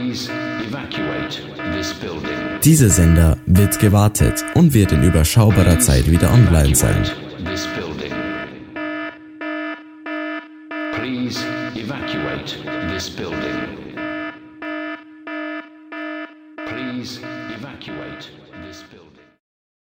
Please evacuate this building. Dieser Sender wird gewartet und wird in überschaubarer Zeit wieder online sein. This building. Please evacuate this building. Please